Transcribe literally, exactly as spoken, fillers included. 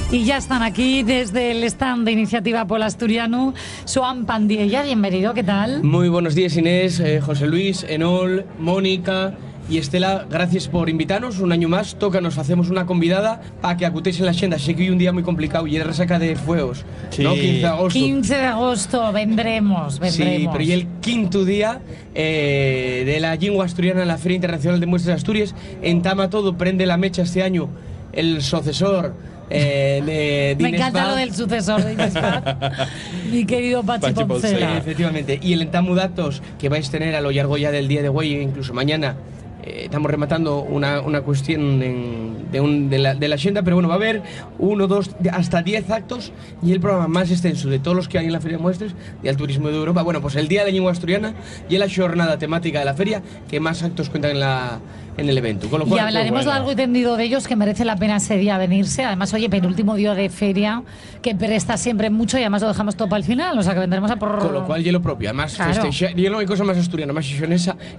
Y ya están aquí desde el stand de Iniciativa Pol Asturiano, Joan Pandiella, bienvenido, ¿qué tal? Muy buenos días, Inés, eh, José Luis, Enol, Mónica y Estela, gracias por invitarnos un año más. Tócanos, hacemos una convidada para que acutéis en la agenda. Sé que hoy un día muy complicado y es resaca de fuegos, sí. ¿no? quince de agosto. quince de agosto, vendremos, vendremos. Sí, pero y el quinto día eh, de la Lingua Asturiana en la Feria Internacional de Muestras de Asturias, entama todo, prende la mecha este año el sucesor eh, de, de Me Inés encanta Paz. lo del sucesor de Inés Paz, mi querido Pachi, Pachi Poncela. Poncela. Eh, efectivamente, y el entamu datos que vais a tener a lo largo ya del día de hoy, incluso mañana. Eh, estamos rematando una, una cuestión en, de, un, de, la, de la agenda, pero bueno, va a haber uno, dos, hasta diez actos y el programa más extenso de todos los que hay en la Feria de Muestras y al Turismo de Europa. Bueno, pues el Día de la Lengua Asturiana y la jornada temática de la feria que más actos cuentan en, la, en el evento. Con lo Y cual, hablaremos bueno, largo y tendido de ellos, que merece la pena ese día venirse. Además, oye, penúltimo día de feria, que presta siempre mucho y además lo dejamos todo para el final, o sea que vendremos a por... Con lo cual, hielo propio. Además, Claro. festejar, y no hay cosa más asturiana, más xixonesa